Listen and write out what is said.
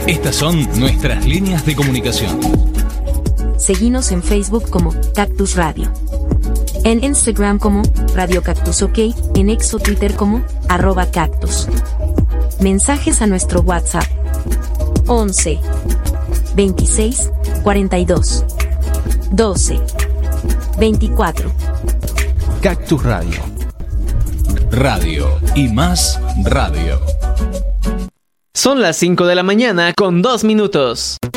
Estas son nuestras líneas de comunicación. Seguinos en Facebook como Cactus Radio. En Instagram como Radio Cactus OK, en X o Twitter como @cactus. Mensajes a nuestro WhatsApp 11 26 42 12 24. Cactus Radio. Radio y más radio. Son las 5 de la mañana con 2 minutos.